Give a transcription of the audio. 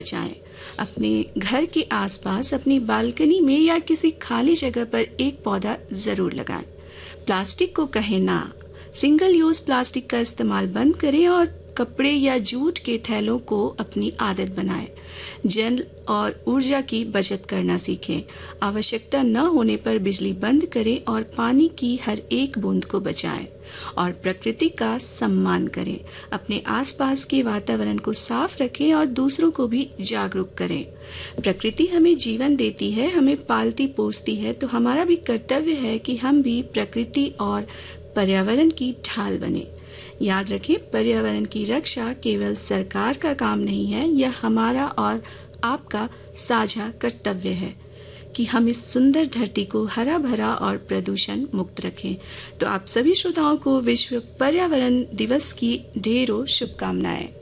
बचाएं। अपने घर के आसपास अपनी बालकनी में या किसी खाली जगह पर एक पौधा जरूर लगाएं। प्लास्टिक को कहें ना। सिंगल यूज प्लास्टिक का इस्तेमाल बंद करें और कपड़े या जूट के थैलों को अपनी आदत बनाएं। जल और ऊर्जा की बचत करना सीखें। आवश्यकता न होने पर बिजली बंद करें और पानी की हर एक बूंद को बचाएं और प्रकृति का सम्मान करें। अपने आसपास के वातावरण को साफ रखें और दूसरों को भी जागरूक करें। प्रकृति हमें जीवन देती है, हमें पालती पोसती है, तो हमारा भी कर्तव्य है कि हम भी प्रकृति और पर्यावरण की ढाल बने। याद रखें, पर्यावरण की रक्षा केवल सरकार का काम नहीं है, यह हमारा और आपका साझा कर्तव्य है कि हम इस सुंदर धरती को हरा भरा और प्रदूषण मुक्त रखें। तो आप सभी श्रोताओं को विश्व पर्यावरण दिवस की ढेरों शुभकामनाएं।